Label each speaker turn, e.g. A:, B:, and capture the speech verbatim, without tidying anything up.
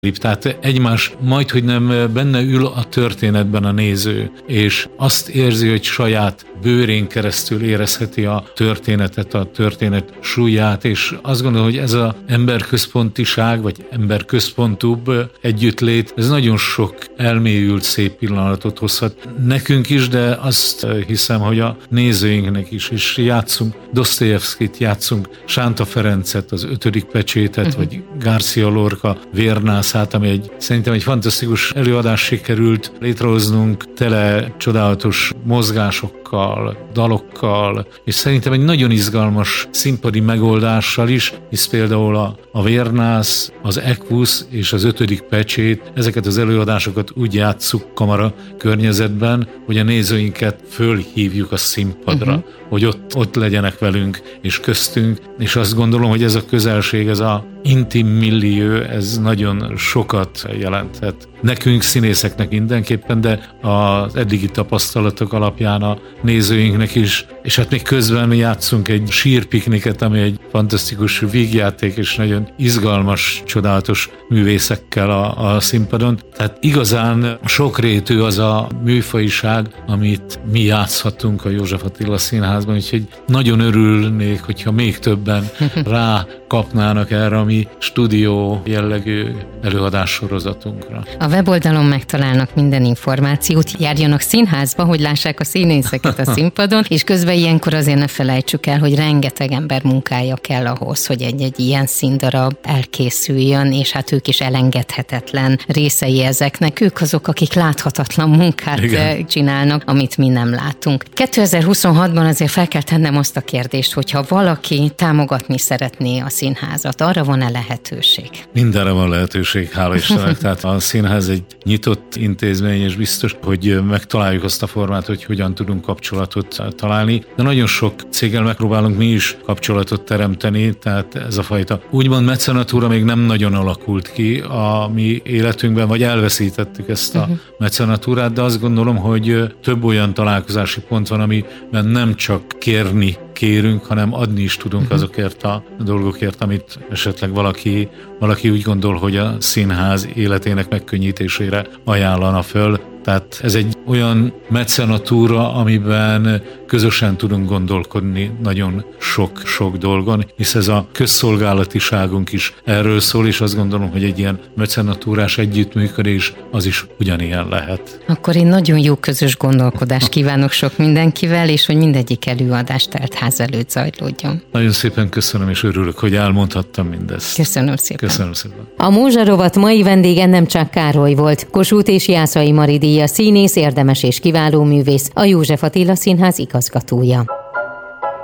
A: Tehát egymás majdhogy nem benne ül a történetben a néző, és azt érzi, hogy saját bőrén keresztül érezheti a történetet, a történet súlyát, és azt gondolom, hogy ez az emberközpontiság, vagy emberközpontúbb együttlét, ez nagyon sok elmélyült szép pillanatot hozhat nekünk is, de azt hiszem, hogy a nézőinknek is, és játszunk Dosztojevszkit, játszunk Sánta Ferencet, az Ötödik pecsétet, uh-huh. vagy García Lorca Vérnászát, ami egy, szerintem egy fantasztikus előadás sikerült létrehoznunk, tele csodálatos mozgásokkal, dalokkal, és szerintem egy nagyon izgalmas színpadi megoldással is, hisz például a, a Vérnász, az Equus és az Ötödik pecsét, ezeket az előadásokat úgy játsszuk kamara környezetben, hogy a nézőinket fölhívjuk a színpadra, uh-huh. hogy ott, ott legyenek velünk és köztünk, és azt gondolom, hogy ez a közelség, ez a intim millió, ez nagyon sokat jelenthet. Nekünk, színészeknek mindenképpen, de az eddigi tapasztalatok alapján a nézőinknek is, és hát még közben játszunk egy sírpikniket, ami egy fantasztikus vígjáték, és nagyon izgalmas, csodálatos művészekkel a, a színpadon. Tehát igazán sokrétű az a műfajiság, amit mi játszhatunk a József Attila Színházban, úgyhogy nagyon örülnék, hogyha még többen rá kapnának erre a mi stúdió jellegű előadássorozatunkra.
B: A weboldalon megtalálnak minden információt, járjanak színházba, hogy lássák a színészeket a színpadon, és közben ilyenkor azért ne felejtsük el, hogy rengeteg ember munkája kell ahhoz, hogy egy-egy ilyen színdarab elkészüljön, és hát ők is elengedhetetlen részei ezeknek. Ők azok, akik láthatatlan munkát Igen. csinálnak, amit mi nem látunk. kétezer-huszonhatban azért fel kell tennem azt a kérdést, hogyha valaki támogatni szeretné a színházat, arra van-e lehetőség?
A: Mindenre van lehetőség, hála Istennek. Tehát a színház egy nyitott intézmény, és biztos, hogy megtaláljuk azt a formát, hogy hogyan tudunk kapcsolatot találni. De nagyon sok céggel megpróbálunk mi is kapcsolatot teremteni, tehát ez a fajta úgymond mecenatúra még nem nagyon alakult ki a mi életünkben, vagy elveszítettük ezt a uh-huh. mecenatúrát, de azt gondolom, hogy több olyan találkozási pont van, amiben nem csak kérni kérünk, hanem adni is tudunk uh-huh. azokért a dolgokért, amit esetleg valaki, valaki úgy gondol, hogy a színház életének megkönnyítésére ajánlana föl. Tehát ez egy olyan mecenatúra, amiben közösen tudunk gondolkodni nagyon sok-sok dolgon, hisz ez a közszolgálatiságunk is erről szól, és azt gondolom, hogy egy ilyen mecenatúrás együttműködés az is ugyanilyen lehet.
B: Akkor én nagyon jó közös gondolkodást kívánok sok mindenkivel, és hogy mindegyik előadás teltház előtt zajlódjon.
A: Nagyon szépen köszönöm, és örülök, hogy elmondhattam mindezt.
B: Köszönöm szépen.
A: Köszönöm szépen.
C: A Mózsa rovat mai vendége Nemcsák Károly volt, Kossuth és Jászai Mari díjas színész, érdemes és kiváló művész, a József Attila Színház igazgatója.